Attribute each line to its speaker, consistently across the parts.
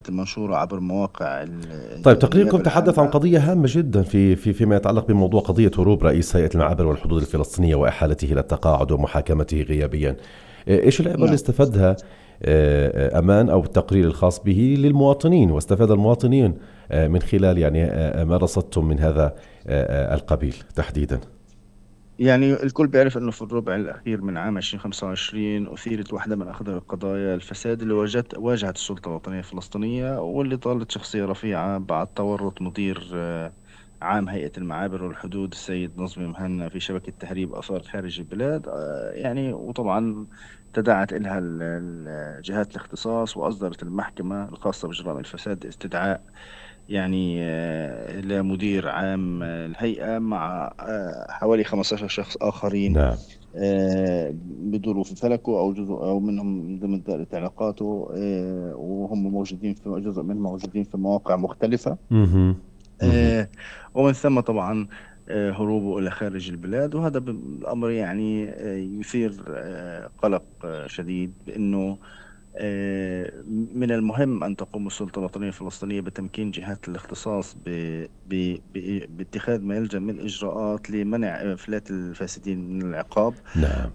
Speaker 1: المنشورة عبر مواقع
Speaker 2: طيب،
Speaker 1: النيابة
Speaker 2: تقريركم تحدث عن
Speaker 1: العامة.
Speaker 2: قضية هامة جدا فيما يتعلق بموضوع قضية هروب رئيس هيئة المعابر والحدود الفلسطينية وإحالته إلى التقاعد ومحاكمته غيابيا. إيش العبر اللي
Speaker 1: نعم.
Speaker 2: استفادها أمان أو التقرير الخاص به للمواطنين، واستفاد المواطنين من خلال يعني ما رصدتم من هذا القبيل تحديدا؟
Speaker 1: يعني الكل بيعرف انه في الربع الاخير من عام 2025 اثيرت واحدة من اخطر القضايا الفساد اللي واجهت السلطة الوطنية الفلسطينية، واللي طالت شخصية رفيعة بعد تورط مدير عام هيئة المعابر والحدود السيد نظمي مهنا في شبكة تهريب آثار خارج البلاد. يعني وطبعا تداعت إلها جهات الاختصاص، وأصدرت المحكمة الخاصة بجرائم الفساد استدعاء يعني لمدير عام الهيئة مع حوالي 15 شخص آخرين
Speaker 2: نعم.
Speaker 1: بدوروا في فلكه أو جزء أو منهم ضمن دائرة علاقاته، وهم موجودين في جزء منهم موجودين في مواقع مختلفة.
Speaker 2: مهم. مهم.
Speaker 1: آه، ومن ثم طبعا هروبه إلى خارج البلاد. وهذا الأمر يعني يثير قلق شديد، بأنه من المهم أن تقوم السلطة الوطنية الفلسطينية بتمكين جهات الاختصاص باتخاذ ما يلزم من إجراءات لمنع إفلات الفاسدين من العقاب.
Speaker 2: نعم.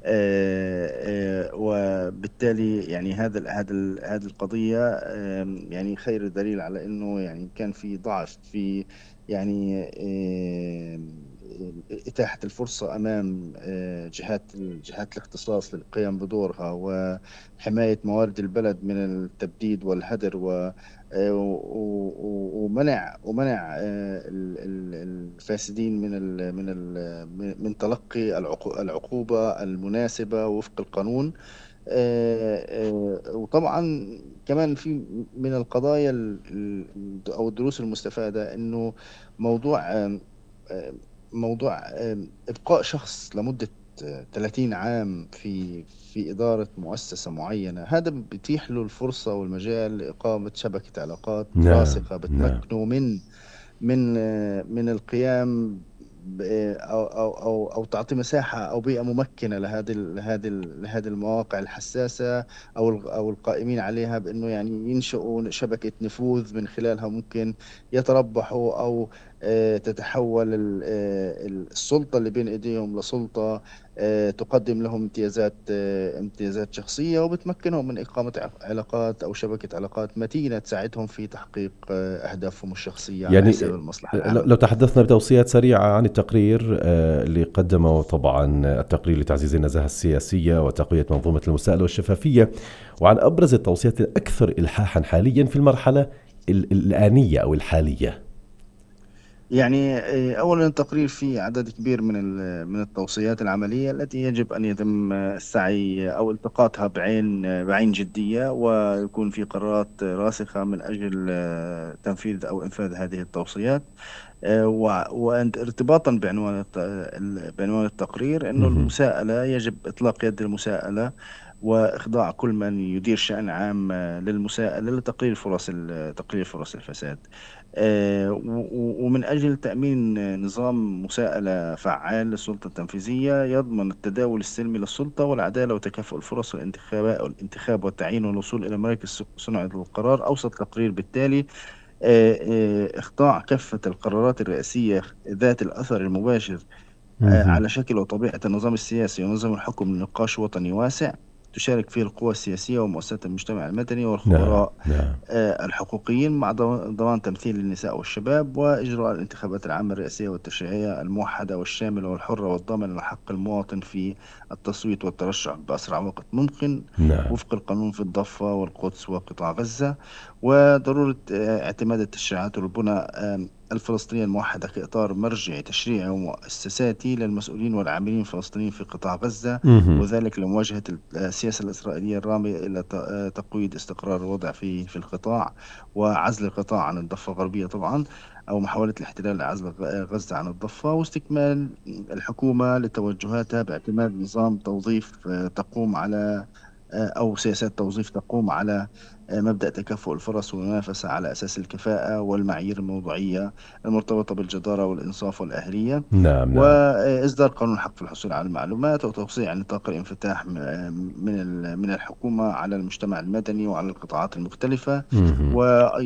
Speaker 1: وبالتالي يعني هذه القضية يعني خير دليل على أنه يعني كان في ضعف في يعني إتاحة الفرصة أمام جهات الاختصاص للقيام بدورها وحماية موارد البلد من التبديد والهدر ومنع الفاسدين من تلقي العقوبة المناسبة وفق القانون. وطبعا كمان في من القضايا أو الدروس المستفادة إنه موضوع موضوع إبقاء شخص لمدة 30 عام في إدارة مؤسسة معينة، هذا بيتيح له الفرصة والمجال لإقامة شبكة علاقات
Speaker 2: نعم.
Speaker 1: راسخة
Speaker 2: نعم.
Speaker 1: بتمكنه من القيام أو تعطي مساحة أو بيئة ممكنة لهذه المواقع الحساسة أو القائمين عليها، بأنه يعني ينشئوا شبكة نفوذ من خلالها ممكن يتربحوا أو تتحول السلطة اللي بين إيديهم لسلطة تقدم لهم امتيازات شخصية، وبتمكنهم من إقامة علاقات أو شبكة علاقات متينة تساعدهم في تحقيق أهدافهم الشخصية على حساب
Speaker 2: يعني
Speaker 1: المصلحة العامة.
Speaker 2: لو تحدثنا بتوصيات سريعة عن التقرير اللي قدمه، طبعا التقرير لتعزيز النزاهة السياسية وتقوية منظومة المساءلة والشفافية، وعن أبرز التوصيات الأكثر إلحاحا حاليا في المرحلة الآنية أو الحالية.
Speaker 1: يعني أولا التقرير فيه عدد كبير من التوصيات العملية التي يجب أن يتم السعي أو التقاطها بعين جدية، ويكون في قرارات راسخة من أجل تنفيذ أو إنفاذ هذه التوصيات. وارتباطا بعنوان التقرير، أنه
Speaker 2: مهم.
Speaker 1: المساءلة يجب إطلاق يد المساءلة وإخضاع كل من يدير شأن عام للمساءلة لتقليل تقليل فرص الفساد. ومن أجل تأمين نظام مساءلة فعال للسلطة التنفيذية يضمن التداول السلمي للسلطة والعدالة وتكافؤ الفرص والانتخاب والتعيين والوصول إلى مراكز صنع القرار. أوصى التقرير بالتالي إخضاع كافة القرارات الرئاسية ذات الأثر المباشر
Speaker 2: مهم.
Speaker 1: على شكل وطبيعة النظام السياسي ونظام الحكم لنقاش وطني واسع تشارك فيه القوى السياسية ومؤسسات المجتمع المدني
Speaker 2: نعم.
Speaker 1: والخبراء
Speaker 2: نعم.
Speaker 1: الحقوقيين، مع ضمان تمثيل النساء والشباب، وإجراء الانتخابات العامة الرئاسية والتشريعية الموحدة والشاملة والحرة والضامنة لحق المواطن في التصويت والترشح بأسرع وقت ممكن
Speaker 2: نعم.
Speaker 1: وفق القانون في الضفة والقدس وقطاع غزة. وضرورة اعتماد التشريعات والبنى الفلسطينية الموحدة كإطار مرجعي تشريعي ومؤسساتي للمسؤولين والعاملين الفلسطينيين في قطاع غزة،
Speaker 2: مهم.
Speaker 1: وذلك لمواجهة السياسة الإسرائيلية الرامية إلى تقويض استقرار الوضع في القطاع وعزل القطاع عن الضفة الغربية طبعا، أو محاولة الاحتلال لعزل غزة عن الضفة، واستكمال الحكومة لتوجهاتها باعتماد نظام توظيف تقوم على أو سياسات توظيف تقوم على مبدأ تكافؤ الفرص والمنافسة على أساس الكفاءة والمعايير الموضوعية المرتبطة بالجدارة والإنصاف والأهلية،
Speaker 2: نعم. نعم.
Speaker 1: وإصدار قانون حق في الحصول على المعلومات، وتوسيع نطاق الانفتاح من الحكومة على المجتمع المدني وعلى القطاعات المختلفة.
Speaker 2: مهم.
Speaker 1: وأيضا